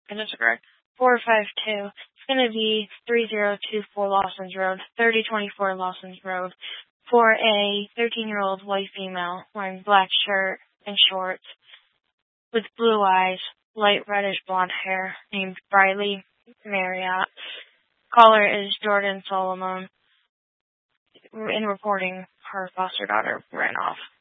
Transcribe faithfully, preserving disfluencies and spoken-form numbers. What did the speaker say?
and it's correct. four five two. It's going to be three zero two four Lawson's Road, thirty twenty-four Lawson's Road, for a thirteen-year-old white female wearing black shirt and shorts with blue eyes, light reddish blonde hair, named Briley Marriott. Caller is Jordan Solomon, in reporting her foster daughter ran off.